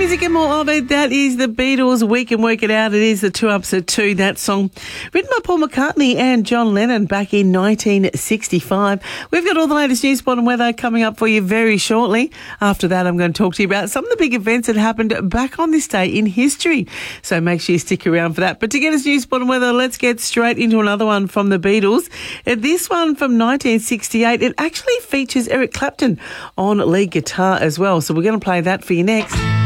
music and more of it. That is the Beatles. We Can Work It Out. It is the 2 Ups at 2, that song. Written by Paul McCartney and John Lennon back in 1965. We've got all the latest news, sport and weather coming up for you very shortly. After that, I'm going to talk to you about some of the big events that happened back on this day in history. So make sure you stick around for that. But to get us news, sport and weather, let's get straight into another one from the Beatles. This one from 1968, it actually features Eric Clapton on lead guitar as well. So we're going to play that for you next.